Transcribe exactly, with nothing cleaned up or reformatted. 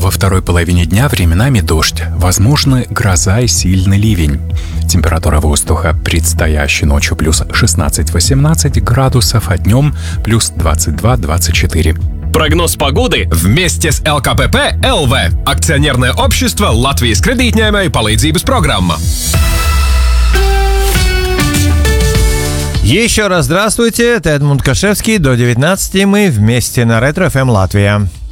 Во второй половине дня временами дождь, возможны гроза и сильный ливень. Температура воздуха предстоящей ночью плюс шестнадцать-восемнадцать градусов, а днем плюс двадцать два - двадцать четыре. Прогноз погоды вместе с эл ка пэ пэ эл ви, акционерное общество Латвijas kredītņēmēju palīdzības программа. Еще раз здравствуйте, это Эдмунд Кашевский, до девятнадцати мы вместе на Ретро эф эм Латвия.